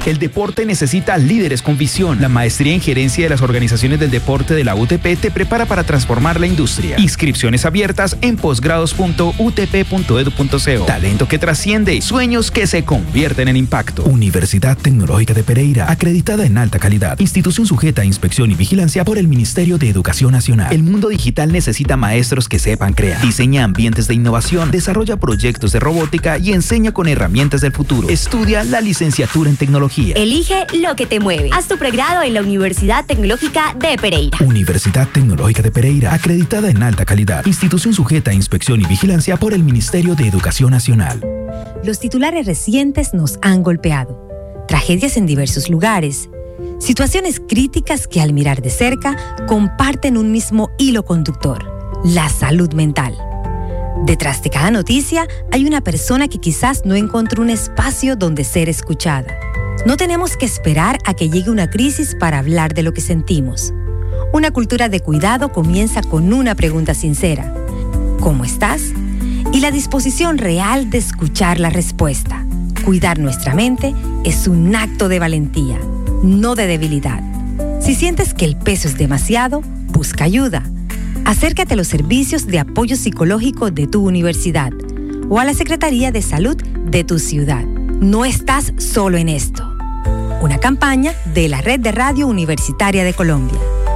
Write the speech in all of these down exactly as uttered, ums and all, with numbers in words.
El deporte necesita líderes con visión. La maestría en gerencia de las organizaciones del deporte de la U T P te prepara para transformar la industria. Inscripciones abiertas en posgrados punto u t p punto e d u punto co. Talento que trasciende, sueños que se convierten en impacto. Universidad Tecnológica de Pereira, acreditada en alta calidad. Institución sujeta a inspección y vigilancia por el Ministerio de Educación Nacional. El mundo digital necesita maestros que sepan crear. Diseña ambientes de innovación, desarrolla proyectos de robótica y enseña con herramientas del futuro. Estudia la licenciatura en tecnología. Elige lo que te mueve. Haz tu pregrado en la Universidad Tecnológica de Pereira. Universidad Tecnológica de Pereira, acreditada en alta calidad. Institución sujeta a inspección y vigilancia por el Ministerio de Educación Nacional. Los titulares recientes nos han golpeado. Tragedias en diversos lugares. Situaciones críticas que al mirar de cerca comparten un mismo hilo conductor: la salud mental. Detrás de cada noticia hay una persona que quizás no encontró un espacio donde ser escuchada. No tenemos que esperar a que llegue una crisis para hablar de lo que sentimos. Una cultura de cuidado comienza con una pregunta sincera: ¿cómo estás? Y la disposición real de escuchar la respuesta. Cuidar nuestra mente es un acto de valentía, no de debilidad. Si sientes que el peso es demasiado, busca ayuda. Acércate a los servicios de apoyo psicológico de tu universidad o a la Secretaría de Salud de tu ciudad. No estás solo en esto. Una campaña de la Red de Radio Universitaria de Colombia.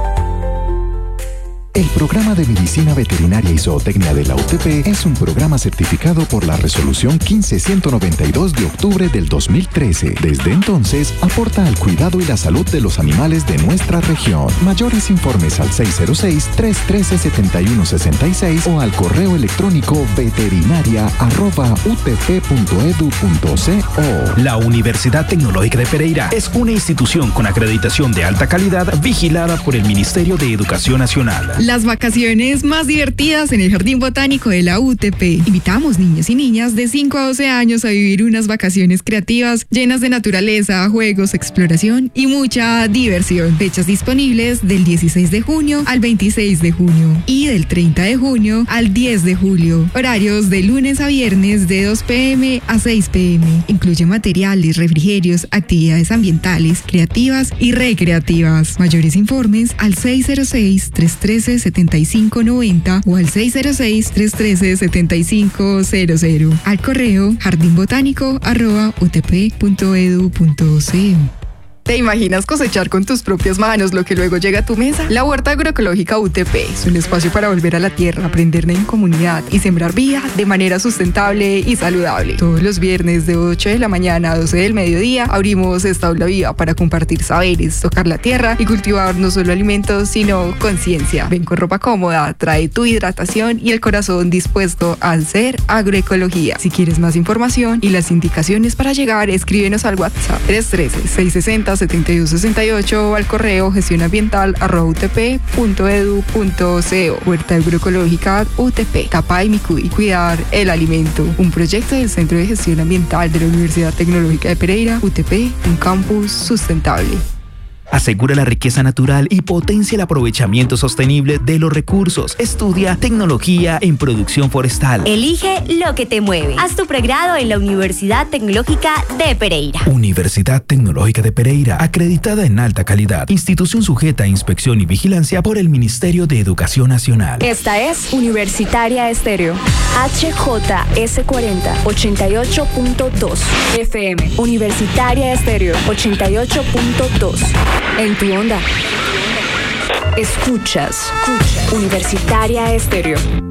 El programa de Medicina Veterinaria y Zootecnia de la U T P es un programa certificado por la Resolución quince ciento noventa y dos de octubre del dos mil trece. Desde entonces, aporta al cuidado y la salud de los animales de nuestra región. Mayores informes al seis cero seis, tres uno tres, siete uno seis seis o al correo electrónico veterinaria arroba u t p punto e d u punto co. La Universidad Tecnológica de Pereira es una institución con acreditación de alta calidad vigilada por el Ministerio de Educación Nacional. Las vacaciones más divertidas en el Jardín Botánico de la U T P. Invitamos niños y niñas de cinco a doce años a vivir unas vacaciones creativas llenas de naturaleza, juegos, exploración y mucha diversión. Fechas disponibles del dieciséis de junio al veintiséis de junio y del treinta de junio al diez de julio. Horarios de lunes a viernes de dos pe eme a seis pe eme. Incluye materiales, refrigerios, actividades ambientales, creativas y recreativas. Mayores informes al seis cero seis, tres uno tres, siete cinco nueve cero o al seis cero seis, tres uno tres, siete cinco cero cero. Al correo jardinbotánico arroba u t p punto e d u punto co. ¿Te imaginas cosechar con tus propias manos lo que luego llega a tu mesa? La Huerta Agroecológica U T P es un espacio para volver a la tierra, aprender en comunidad y sembrar vida de manera sustentable y saludable. Todos los viernes de ocho de la mañana a doce del mediodía abrimos esta aula viva para compartir saberes, tocar la tierra y cultivar no solo alimentos, sino conciencia. Ven con ropa cómoda, trae tu hidratación y el corazón dispuesto a hacer agroecología. Si quieres más información y las indicaciones para llegar, escríbenos al WhatsApp tres uno tres, seis seis cero, setenta y dos sesenta y ocho o al correo gestionambiental arroba u t p punto e d u punto co. Huerta Agroecológica U T P. Tapa y Micuy. Cuidar el alimento. Un proyecto del Centro de Gestión Ambiental de la Universidad Tecnológica de Pereira. U T P, un campus sustentable. Asegura la riqueza natural y potencia el aprovechamiento sostenible de los recursos. Estudia tecnología en producción forestal. Elige lo que te mueve. Haz tu pregrado en la Universidad Tecnológica de Pereira. Universidad Tecnológica de Pereira, acreditada en alta calidad. Institución sujeta a inspección y vigilancia por el Ministerio de Educación Nacional. Esta es Universitaria Estéreo. H J S cuarenta, ochenta y ocho punto dos F M. Universitaria Estéreo, ochenta y ocho punto dos. En tu onda. Escuchas. Escuchas. Universitaria Estéreo.